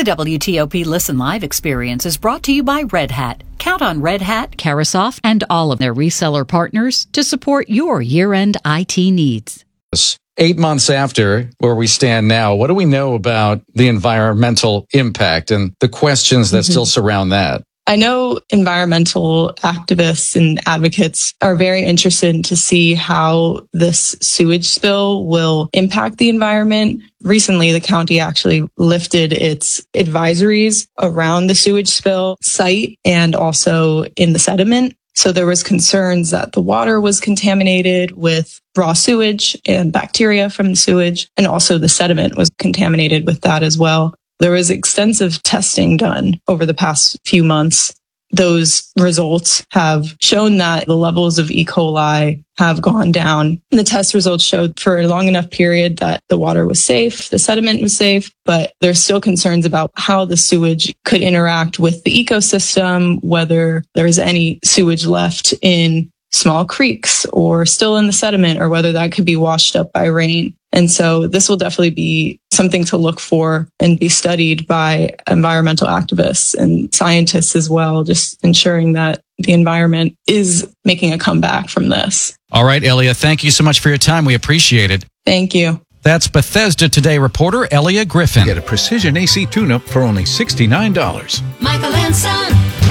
WTOP Listen Live experience is brought to you by Red Hat. Count on Red Hat, Carasoft, and all of their reseller partners to support your year-end IT needs. 8 months after where we stand now, what do we know about the environmental impact and the questions that still surround that? I know environmental activists and advocates are very interested to see how this sewage spill will impact the environment. Recently, the county actually lifted its advisories around the sewage spill site and also in the sediment. So there was concerns that the water was contaminated with raw sewage and bacteria from the sewage, and also the sediment was contaminated with that as well. There was extensive testing done over the past few months. Those results have shown that the levels of E. coli have gone down. The test results showed for a long enough period that the water was safe, the sediment was safe, but there's still concerns about how the sewage could interact with the ecosystem, whether there's any sewage left in small creeks or still in the sediment, or whether that could be washed up by rain. And so this will definitely be something to look for and be studied by environmental activists and scientists as well, just ensuring that the environment is making a comeback from this. All right, Elia, thank you so much for your time. We appreciate it. Thank you. That's Bethesda Today reporter Elia Griffin. Get a precision AC tune-up for only $69. Michael and Son.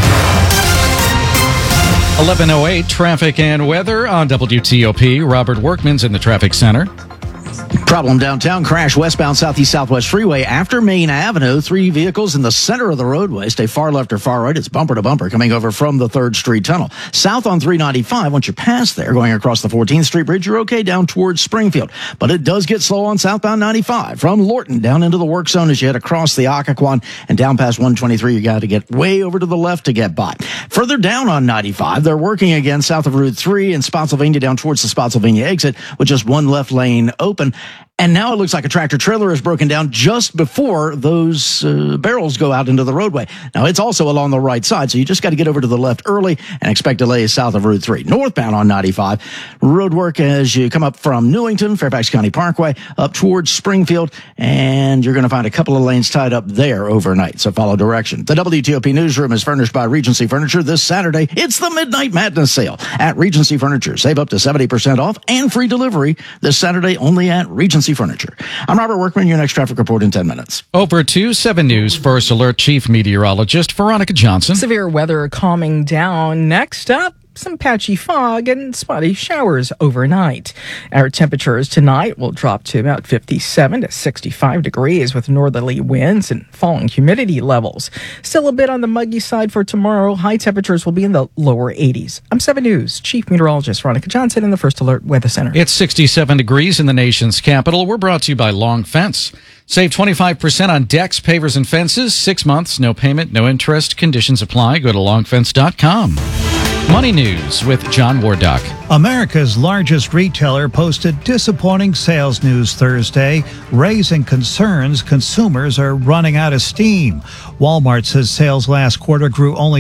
11:08 traffic and weather on WTOP. Robert Workman's in the traffic center. Problem downtown. Crash westbound Southeast Southwest Freeway after Main Avenue. 3 vehicles in the center of the roadway. Stay far left or far right. It's bumper to bumper coming over from the 3rd Street Tunnel. South on 395, once you're past there, going across the 14th Street Bridge, you're okay down towards Springfield. But it does get slow on southbound 95 from Lorton down into the work zone as you head across the Occoquan and down past 123. You got to get way over to the left to get by. Further down on 95, they're working again south of Route 3 in Spotsylvania down towards the Spotsylvania exit with just one left lane open. And now it looks like a tractor trailer is broken down just before those barrels go out into the roadway. Now, it's also along the right side, so you just got to get over to the left early and expect delays south of Route 3. Northbound on 95, road work as you come up from Newington, Fairfax County Parkway, up towards Springfield, and you're going to find a couple of lanes tied up there overnight, so follow direction. The WTOP Newsroom is furnished by Regency Furniture. This Saturday, it's the Midnight Madness Sale at Regency Furniture. Save up to 70% off and free delivery this Saturday only at Regency Furniture. I'm Robert Workman, your next traffic report in 10 minutes. Over to 7 News First Alert Chief Meteorologist Veronica Johnson. Severe weather calming down. Next up, some patchy fog and spotty showers overnight. Our temperatures tonight will drop to about 57 to 65 degrees with northerly winds and falling humidity levels. Still a bit on the muggy side for tomorrow. High temperatures will be in the lower 80s. I'm 7 News Chief Meteorologist Veronica Johnson in the First Alert Weather Center. It's 67 degrees in the nation's capital. We're brought to you by Long Fence. Save 25% on decks, pavers, and fences. 6 months, no payment, no interest. Conditions apply. Go to longfence.com. Money News with John Wardock. America's largest retailer posted disappointing sales news Thursday, raising concerns consumers are running out of steam. Walmart says sales last quarter grew only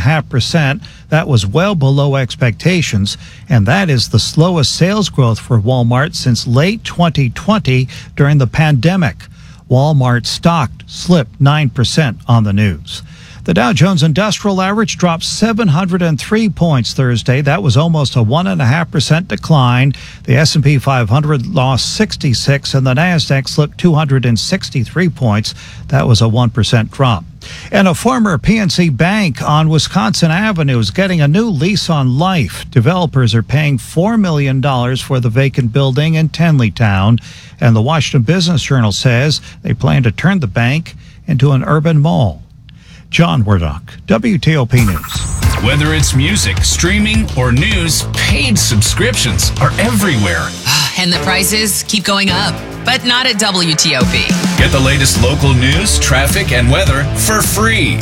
2.5%. That was well below expectations, and that is the slowest sales growth for Walmart since late 2020 during the pandemic. Walmart stock slipped 9% on the news. The Dow Jones Industrial Average dropped 703 points Thursday. That was almost a 1.5% decline. The S&P 500 lost 66, and the Nasdaq slipped 263 points. That was a 1% drop. And a former PNC bank on Wisconsin Avenue is getting a new lease on life. Developers are paying $4 million for the vacant building in Tenleytown. And the Washington Business Journal says they plan to turn the bank into an urban mall. John Wardock, WTOP News. Whether it's music, streaming, or news, paid subscriptions are everywhere. And the prices keep going up, but not at WTOP. Get the latest local news, traffic, and weather for free.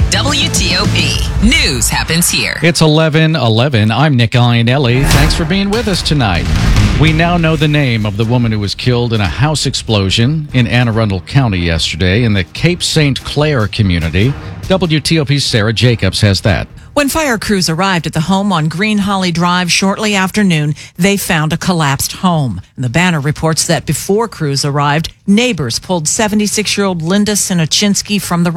WTOP. News happens here. It's 11:11. I'm Nick Iannelli. Thanks for being with us tonight. We now know the name of the woman who was killed in a house explosion in Anne Arundel County yesterday in the Cape St. Clair community. WTOP's Sarah Jacobs has that. When fire crews arrived at the home on Green Holly Drive shortly after noon, they found a collapsed home. And the Banner reports that before crews arrived, neighbors pulled 76-year-old Linda Sinochinsky from the